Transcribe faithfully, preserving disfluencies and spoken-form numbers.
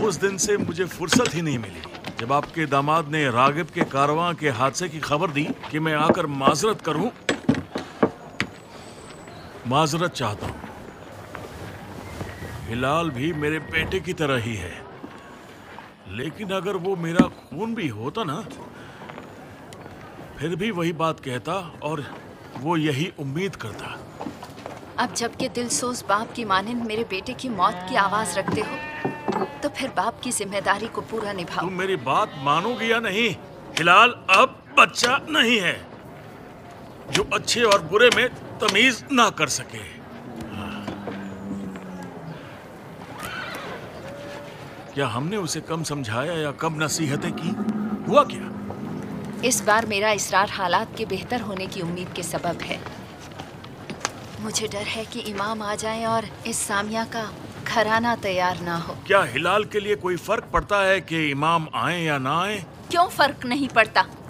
उस दिन से मुझे फुर्सत ही नहीं मिली जब आपके दामाद ने रागिब के कारवां के हादसे की खबर दी कि मैं आकर माजरत करूं। माजरत चाहता हूं। हिलाल भी मेरे बेटे की तरह ही है, लेकिन अगर वो मेरा खून भी होता ना, फिर भी वही बात कहता और वो यही उम्मीद करता। अब जबकि दिलसोज बाप की मानिंद मेरे बेटे की मौत की आवाज रखते हो, तो फिर बाप की जिम्मेदारी को पूरा निभाओ। तुम मेरी बात मानोगी या नहीं? हिलाल अब बच्चा नहीं है जो अच्छे और बुरे में तमीज ना कर सके। क्या हमने उसे कम समझाया या कम नसीहतें की? हुआ क्या? इस बार मेरा इसरार हालात के बेहतर होने की उम्मीद के सबब है। मुझे डर है कि इमाम आ जाएं और इस सामिया का घराना तैयार ना हो। क्या हिलाल के लिए कोई फर्क पड़ता है कि इमाम आए या ना आए? क्यों फर्क नहीं पड़ता?